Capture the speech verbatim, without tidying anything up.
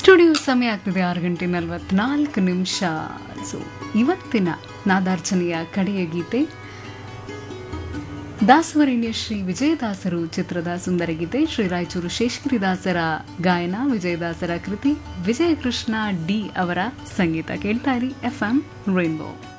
Studio ಸಮಯ ಆಗ್ತಿದೆ ಆರು ಗಂಟೆ ನಲವತ್ನಾಲ್ಕು ನಿಮಿಷ. ಸೊ ಇವತ್ತಿನ ನಾದಾರ್ಚನೆಯ ಕಡೆಯ ಗೀತೆ ದಾಸವರೇಣ್ಯ ಶ್ರೀ ವಿಜಯದಾಸರು ಚಿತ್ರದ ಸುಂದರ ಗೀತೆ. ಶ್ರೀ ರಾಯಚೂರು ಶೇಷಗಿರಿದಾಸರ ಗಾಯನ, ವಿಜಯದಾಸರ ಕೃತಿ, ವಿಜಯಕೃಷ್ಣ ಡಿ ಅವರ ಸಂಗೀತ. ಕೇಳ್ತಾ ಇರಿ ಎಫ್ ಎಂ ರೈನ್ಬೋ.